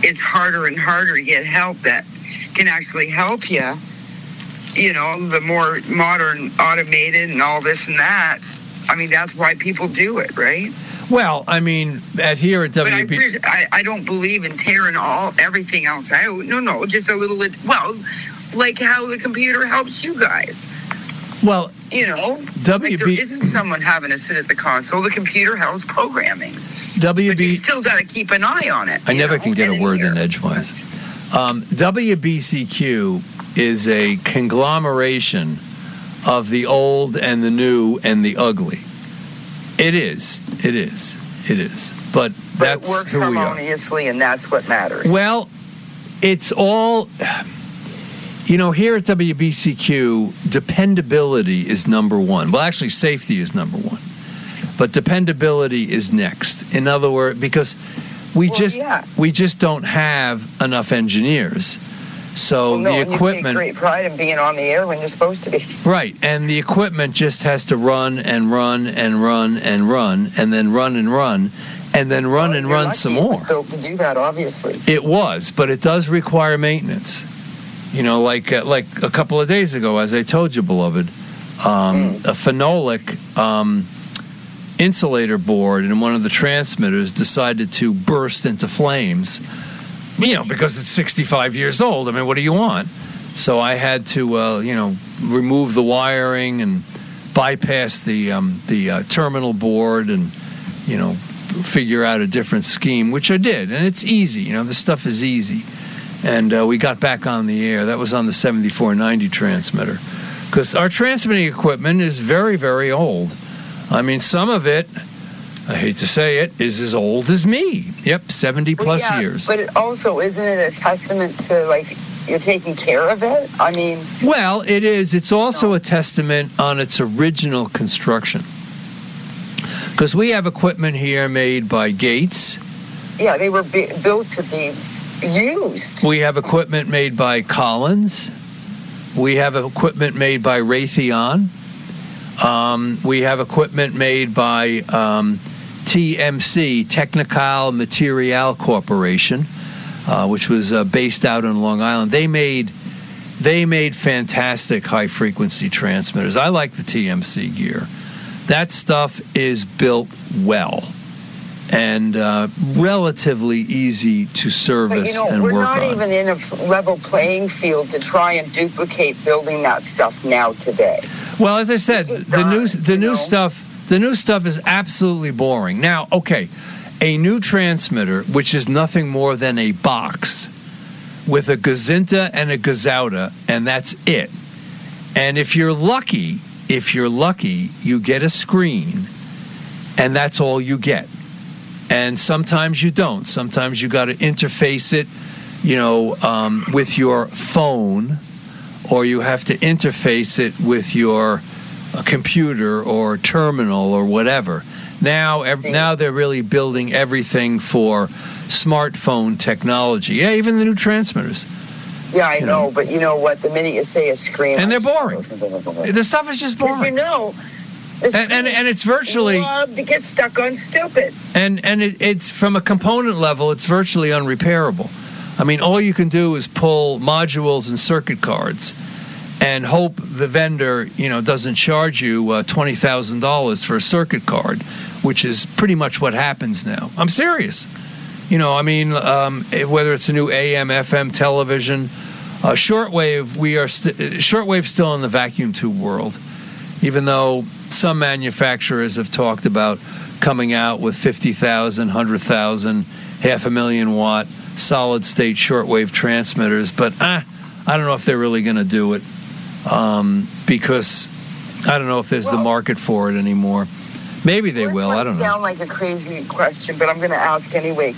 it's harder and harder to get help that can actually help you. You know, the more modern, automated, and all this and that. I mean, that's why people do it, right? Well, I mean, here at WB... But I don't believe in tearing everything else out. No, just a little... Well, like how the computer helps you guys. Well, you know, WB... Like there isn't someone having to sit at the console. The computer helps programming. WB... But you still got to keep an eye on it. I never can get a word in edgewise. WBCQ is a conglomeration of the old and the new and the ugly. It is. But that's it works who we are. harmoniously, and that's what matters. Well, it's all... You know, here at WBCQ, dependability is number one. Well, actually, safety is number one. But dependability is next. In other words, because we just don't have enough engineers. So the equipment... you take great pride in being on the air when you're supposed to be. Right, and the equipment just has to run and run and run and run, and then run and run, and then run and run some more. It was built to do that, obviously. It was, but it does require maintenance. You know, like a couple of days ago, as I told you, beloved, a phenolic insulator board in one of the transmitters decided to burst into flames. You know, because it's 65 years old. I mean, what do you want? So I had to, remove the wiring and bypass the terminal board and, figure out a different scheme, which I did. And it's easy. You know, this stuff is easy. And we got back on the air. That was on the 7490 transmitter. Because our transmitting equipment is very, very old. I mean, some of it, I hate to say it, is as old as me. Yep, 70-plus years. But it also, isn't it a testament to, like, you're taking care of it? I mean... Well, it is. It's also a testament on its original construction. Because we have equipment here made by Gates. Yeah, they were built to be used. We have equipment made by Collins. We have equipment made by Raytheon. We have equipment made by TMC, Technical Material Corporation, which was based out on Long Island. They made fantastic high-frequency transmitters. I like the TMC gear. That stuff is built well and relatively easy to service and work on. We're not even in a level playing field to try and duplicate building that stuff now today. Well, as I said, the new stuff is absolutely boring. Now, okay, a new transmitter, which is nothing more than a box with a gazinta and a gazouta, and that's it. And if you're lucky, you get a screen, and that's all you get. And sometimes you don't. Sometimes you got to interface it, with your phone, or you have to interface it with your computer or terminal or whatever. Now they're really building everything for smartphone technology. Yeah, even the new transmitters. Yeah, I know, but you know what? The minute you say a screen... And they're boring. The stuff is just boring. And it's virtually... love to get stuck on stupid. And it's from a component level, it's virtually unrepairable. I mean, all you can do is pull modules and circuit cards and hope the vendor, doesn't charge you $20,000 for a circuit card, which is pretty much what happens now. I'm serious. Whether it's a new AM, FM television, shortwave, shortwave's still in the vacuum tube world, even though some manufacturers have talked about coming out with 50,000, 100,000, 500,000 watt solid-state shortwave transmitters, but I don't know if they're really going to do it because I don't know if there's the market for it anymore. Maybe they will. I don't know. This might sound like a crazy question, but I'm going to ask anyway.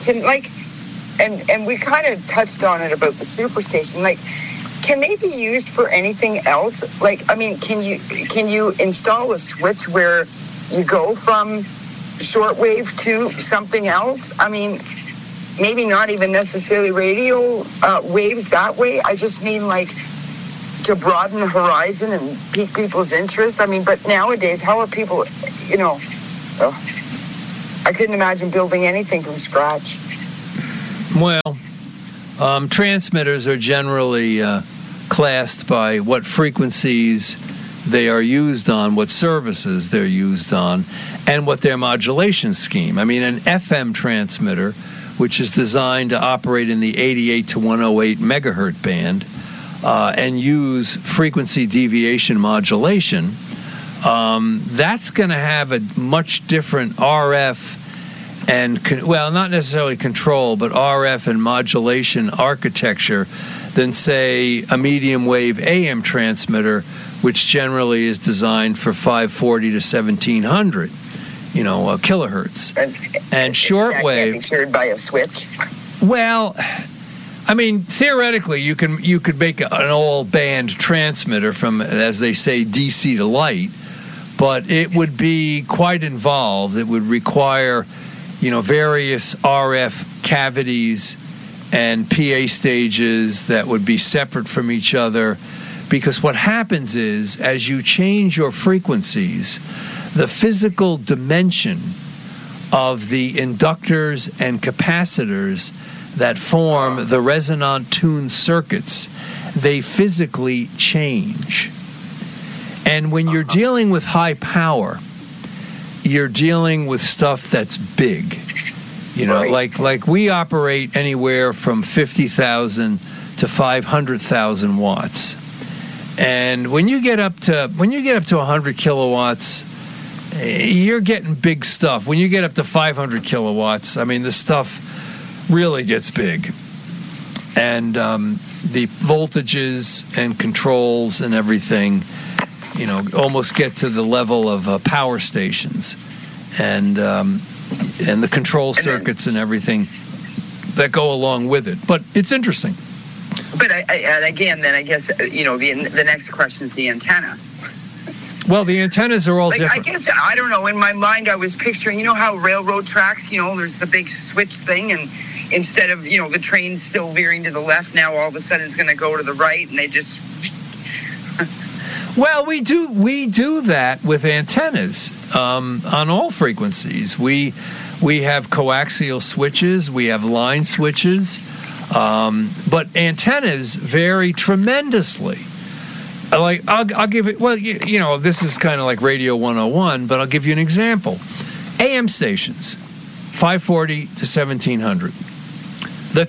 And we kind of touched on it about the superstation. Can they be used for anything else? Can you install a switch where you go from shortwave to something else? I mean, maybe not even necessarily radio waves that way. I just mean to broaden the horizon and pique people's interest. I mean, but nowadays, how are people, I couldn't imagine building anything from scratch. Well, Transmitters are generally classed by what frequencies they are used on, what services they're used on, and what their modulation scheme. I mean, an FM transmitter, which is designed to operate in the 88 to 108 megahertz band and use frequency deviation modulation, that's going to have a much different RF and, not necessarily control, but RF and modulation architecture than, say, a medium wave AM transmitter, which generally is designed for 540 to 1700, kilohertz. And shortwave can't be cured by a switch. Well, I mean, theoretically, you could make an all-band transmitter from, as they say, DC to light, but it would be quite involved. It would require, various RF cavities and PA stages that would be separate from each other, because what happens is, as you change your frequencies, the physical dimension of the inductors and capacitors that form the resonant tuned circuits, they physically change. And when you're dealing with high power, you're dealing with stuff that's big. Like we operate anywhere from 50,000 to 500,000 watts. And when you get up to 100 kilowatts, you're getting big stuff. When you get up to 500 kilowatts, I mean, the stuff really gets big. And the voltages and controls and everything, almost get to the level of power stations. And the control circuits and everything that go along with it. But it's interesting. But I guess, the next question is the antenna. Well, the antennas are all different. I guess, I don't know, in my mind I was picturing, how railroad tracks, there's the big switch thing, and instead of, the train still veering to the left, now all of a sudden it's going to go to the right, and they just... Well, we do that with antennas on all frequencies. We have coaxial switches, we have line switches, but antennas vary tremendously. Like I'll give it. Well, this is kind of like Radio 101, but I'll give you an example. AM stations, 540 to 1700. The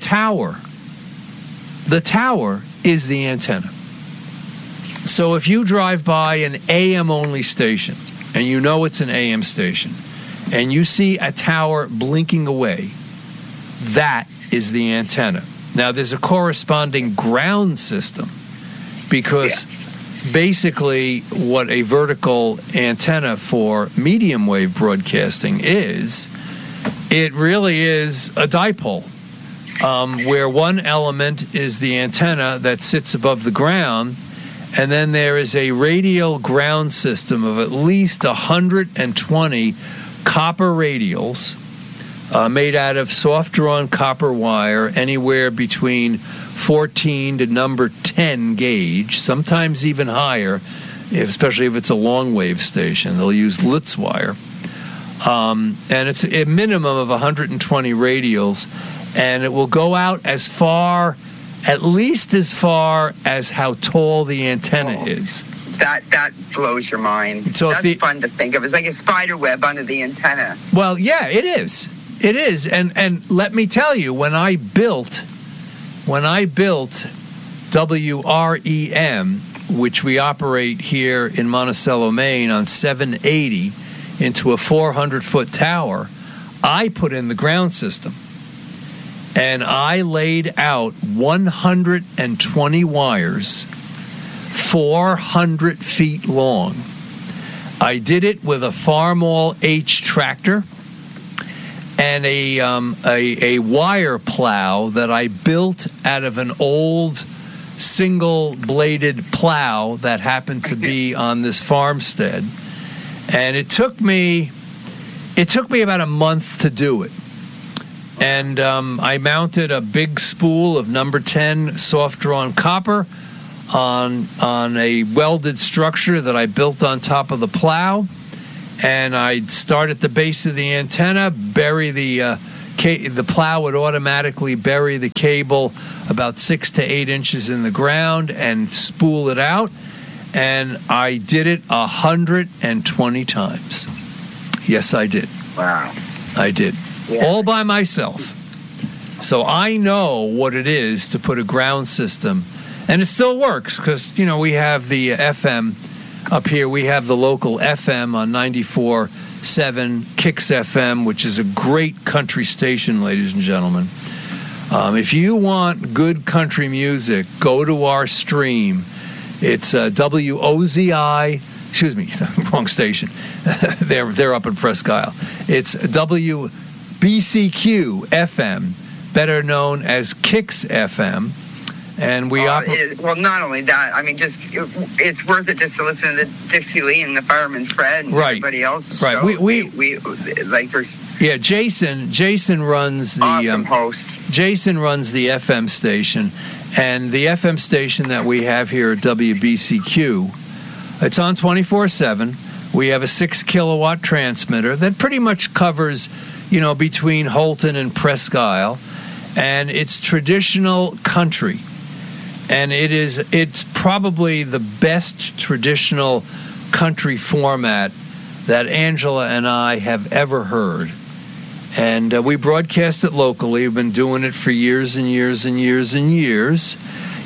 tower is the antenna. So if you drive by an AM-only station, and it's an AM station, and you see a tower blinking away, that is the antenna. Now, there's a corresponding ground system, because basically what a vertical antenna for medium wave broadcasting is, it really is a dipole, where one element is the antenna that sits above the ground, and then there is a radial ground system of at least 120 copper radials made out of soft-drawn copper wire, anywhere between 14 to number 10 gauge, sometimes even higher, especially if it's a long-wave station. They'll use Lutz wire. And it's a minimum of 120 radials, and it will go out at least as far as how tall the antenna is. That blows your mind. So that's fun to think of. It's like a spider web under the antenna. Well, yeah, it is. It is. And let me tell you, when I built WREM, which we operate here in Monticello, Maine, on 780 into a 400-foot tower, I put in the ground system. And I laid out 120 wires, 400 feet long. I did it with a Farmall H tractor and a wire plow that I built out of an old single-bladed plow that happened to be on this farmstead. And it took me about a month to do it. And I mounted a big spool of number 10 soft-drawn copper on a welded structure that I built on top of the plow. And I'd start at the base of the antenna, bury the the plow would automatically bury the cable about 6 to 8 inches in the ground and spool it out. And I did it 120 times. Yes, I did. Wow. I did. Yeah. All by myself. So I know what it is to put a ground system. And it still works because, we have the FM up here. We have the local FM on 94.7 Kicks FM, which is a great country station, ladies and gentlemen. If you want good country music, go to our stream. It's WOZI. Excuse me, wrong station. They're up in Presque Isle. It's WBCQ FM, better known as Kicks FM. And we well, not only that, I mean, just it's worth it just to listen to Dixie Lee and the Fireman's Fred and everybody else. Right. We like there's Jason runs the awesome host. Jason runs the FM station, and the FM station that we have here at WBCQ, it's on 24/7. We have a 6 kilowatt transmitter that pretty much covers, between Holton and Presque Isle, and it's traditional country. And it's probably the best traditional country format that Angela and I have ever heard. And we broadcast it locally. We've been doing it for years and years and years and years.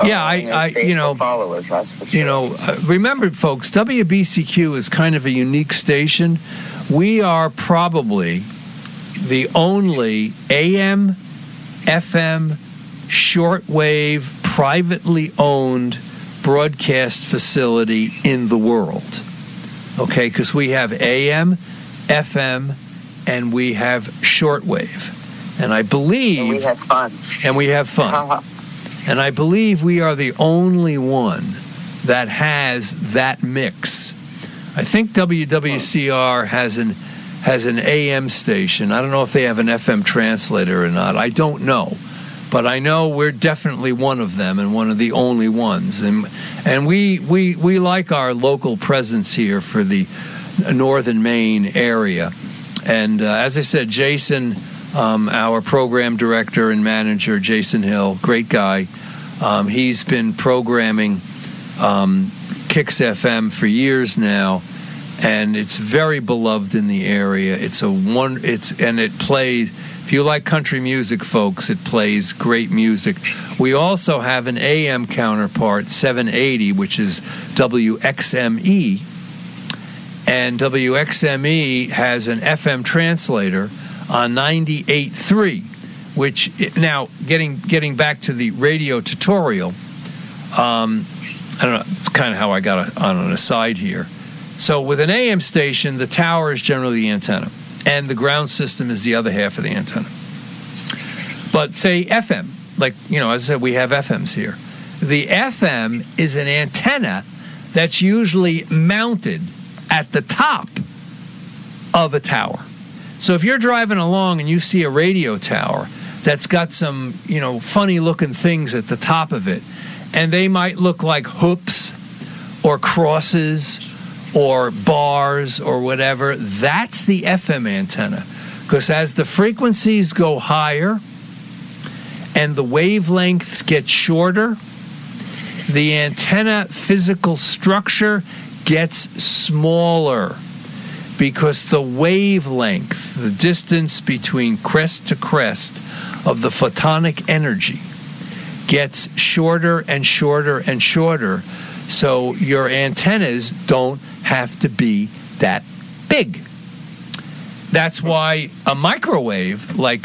Followers, that's for sure. Remember, folks, WBCQ is kind of a unique station. We are probably the only AM, FM, shortwave, privately owned broadcast facility in the world. Okay, because we have AM, FM, and we have shortwave. And I believe... And we have fun. And I believe we are the only one that has that mix. I think WWCR has an AM station. I don't know if they have an FM translator or not. I don't know. But I know we're definitely one of them and one of the only ones. And we like our local presence here for the northern Maine area. And as I said, Jason, our program director and manager, Jason Hill, great guy. He's been programming Kicks FM for years now, and it's very beloved in the area. And it plays. If you like country music, folks, it plays great music. We also have an AM counterpart, 780, which is WXME. And WXME has an FM translator on 98.3, which, now, getting back to the radio tutorial, I don't know, it's kind of how I got on an aside here. So with an AM station, the tower is generally the antenna, and the ground system is the other half of the antenna. But say FM, like, as I said, we have FMs here. The FM is an antenna that's usually mounted at the top of a tower. So if you're driving along and you see a radio tower that's got some, funny looking things at the top of it, and they might look like hoops or crosses or bars or whatever, that's the FM antenna. Because as the frequencies go higher and the wavelengths get shorter, the antenna physical structure gets smaller because the wavelength, the distance between crest to crest of the photonic energy, gets shorter and shorter and shorter. So your antennas don't have to be that big. That's why a microwave like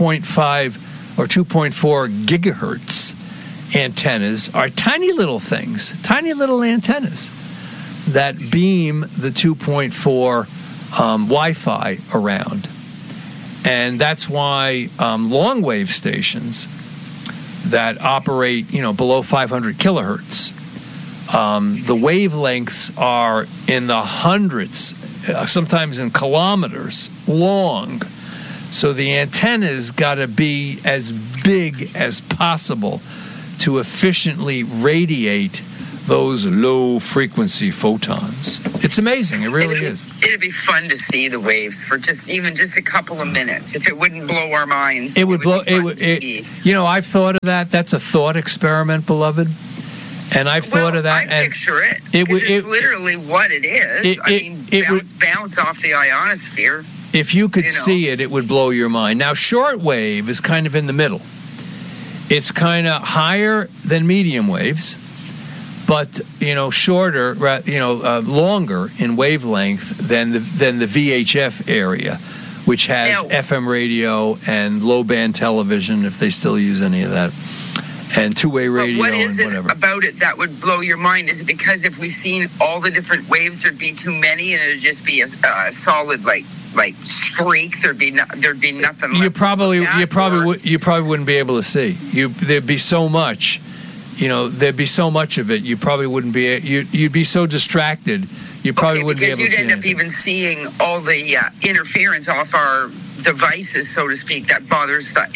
2.5 or 2.4 gigahertz antennas are tiny little things, tiny little antennas that beam the 2.4 Wi-Fi around. And that's why long wave stations that operate, below 500 kilohertz, the wavelengths are in the hundreds, sometimes in kilometers long. So the antenna's got to be as big as possible to efficiently radiate those low-frequency photons. It's amazing. It really is. It'd be fun to see the waves for just a couple of minutes. If it wouldn't blow our minds, it would blow. I've thought of that. That's a thought experiment, beloved. And I've thought of that. I picture it. It's literally what it is. It would bounce off the ionosphere. If you could see it, it would blow your mind. Now, shortwave is kind of in the middle. It's kind of higher than medium waves, but shorter, longer in wavelength than the VHF area, which has FM radio and low band television, if they still use any of that, and two-way radio. But what is and whatever. It about it that would blow your mind? Is it because if we seen all the different waves, there'd be too many, and it'd just be a solid like streak? There'd be nothing left. You probably wouldn't be able to see. There'd be so much. There'd be so much of it. You probably wouldn't be. You'd be so distracted. You probably wouldn't be able to see. Because you'd end up even seeing all the interference off our devices, so to speak, that bothers the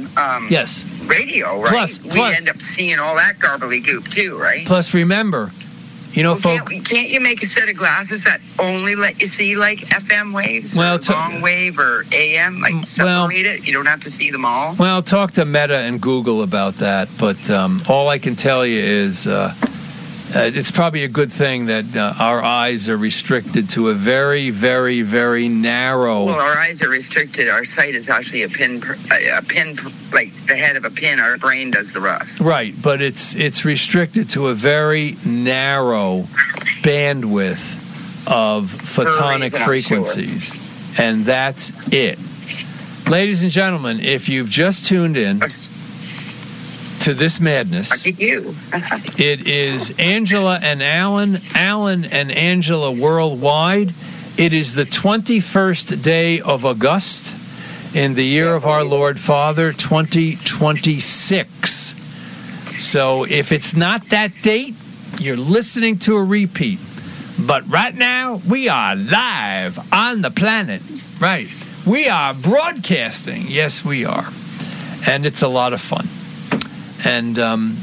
AM radio, right? We end up seeing all that gobbledygook too, right? Plus, remember, folks. Can't you make a set of glasses that only let you see like FM waves, or long wave, or AM, like separate it? You don't have to see them all. Well, talk to Meta and Google about that. But all I can tell you is it's probably a good thing that our eyes are restricted to a very, very, very narrow. Well, our eyes are restricted. Our sight is actually a pin, like the head of a pin. Our brain does the rest. Right, but it's restricted to a very narrow bandwidth of photonic frequencies, and that's it. Ladies and gentlemen, if you've just tuned in to this madness, it is Angela and Alan and Angela worldwide. It is the 21st day of August in the year of our Lord Father, 2026. So if it's not that date, you're listening to a repeat. But right now, we are live on the planet. Right. We are broadcasting. Yes, we are. And it's a lot of fun. And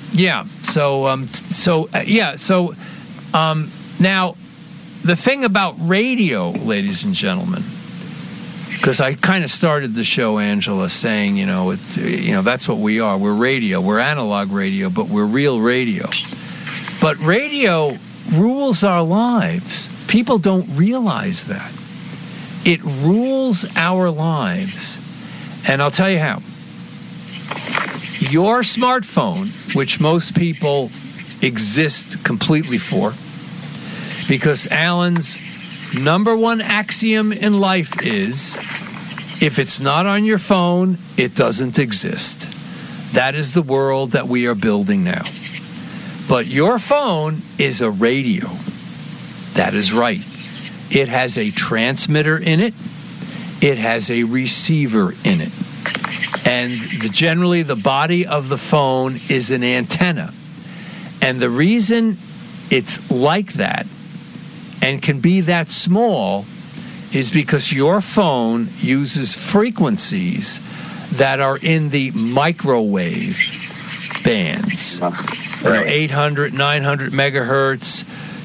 now the thing about radio, ladies and gentlemen, because I kind of started the show, Angela, saying that's what we are. We're radio. We're analog radio, but we're real radio. But radio rules our lives. People don't realize that. It rules our lives, and I'll tell you how. Your smartphone, which most people exist completely for, because Alan's number one axiom in life is, if it's not on your phone, it doesn't exist. That is the world that we are building now. But your phone is a radio. That is right. It has a transmitter in it. It has a receiver in it. And generally, the body of the phone is an antenna. And the reason it's like that and can be that small is because your phone uses frequencies that are in the microwave bands. 800, 900 megahertz,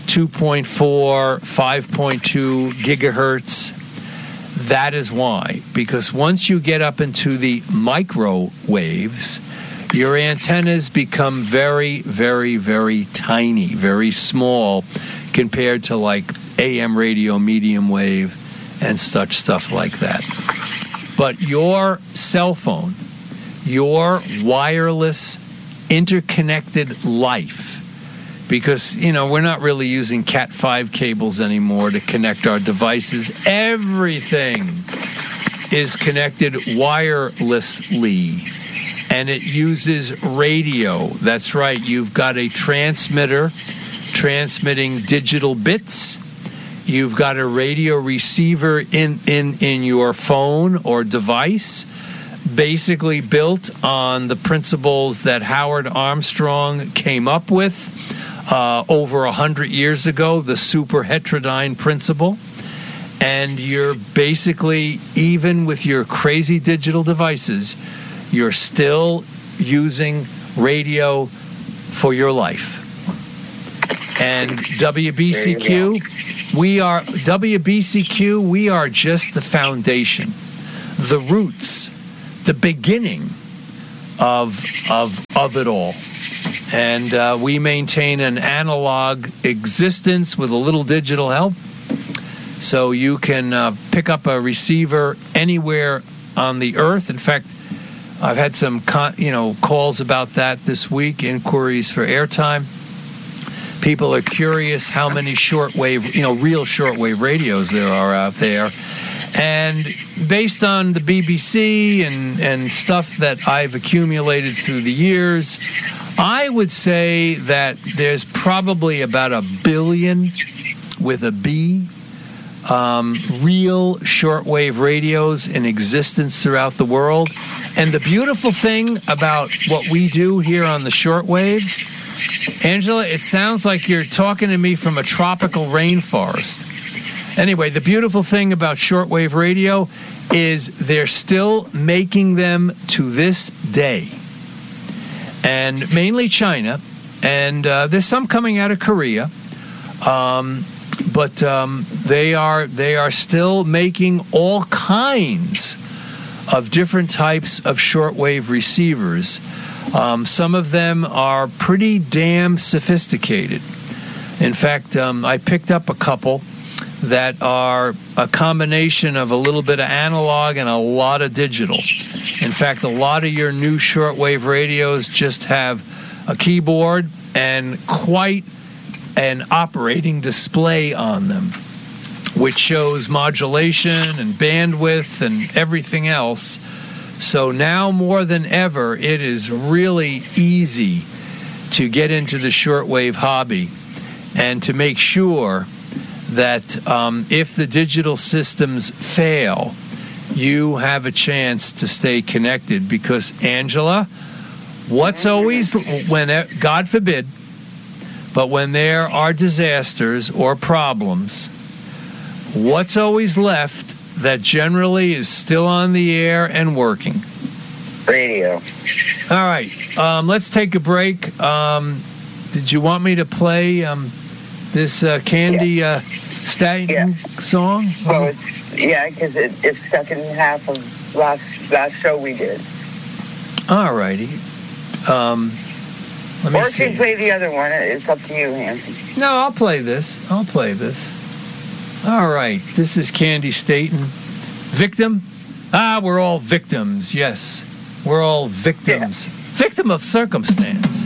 2.4, 5.2 gigahertz. That is why. Because once you get up into the microwaves, your antennas become very, very, very tiny, very small compared to like AM radio, medium wave, and such stuff like that. But your cell phone, your wireless interconnected life, because, we're not really using Cat5 cables anymore to connect our devices. Everything is connected wirelessly, and it uses radio. That's right. You've got a transmitter transmitting digital bits. You've got a radio receiver in your phone or device, basically built on the principles that Howard Armstrong came up with over 100 years ago, the superheterodyne principle. And you're basically, even with your crazy digital devices, you're still using radio for your life. And WBCQ, we are just the foundation, the roots, the beginning of it all. And we maintain an analog existence with a little digital help. So you can pick up a receiver anywhere on the earth. In fact, I've had some calls about that this week, inquiries for airtime. People are curious how many real shortwave radios there are out there. And based on the BBC and stuff that I've accumulated through the years, I would say that there's probably about 1 billion, with a B, real shortwave radios in existence throughout the world. And the beautiful thing about what we do here on the shortwaves, Angela, it sounds like you're talking to me from a tropical rainforest. Anyway, the beautiful thing about shortwave radio is they're still making them to this day. And mainly China, and there's some coming out of Korea. But they are still making all kinds of different types of shortwave receivers. Some of them are pretty damn sophisticated. In fact, I picked up a couple that are a combination of a little bit of analog and a lot of digital. In fact, a lot of your new shortwave radios just have a keyboard and quite an operating display on them, which shows modulation and bandwidth and everything else. So now more than ever, it is really easy to get into the shortwave hobby and to make sure that if the digital systems fail, you have a chance to stay connected. Because, Angela, what's always, God forbid, but when there are disasters or problems, what's always left that generally is still on the air and working? Radio. All right. Let's take a break. Did you want me to play this Candy Staten song? Well, because it's second half of last show we did. All righty. Let me or see. you can play the other one. It's up to you, Hanson. No, I'll play this. All right. This is Candy Staten. Victim? We're all victims. Yes. We're all victims. Yeah. Victim of circumstance.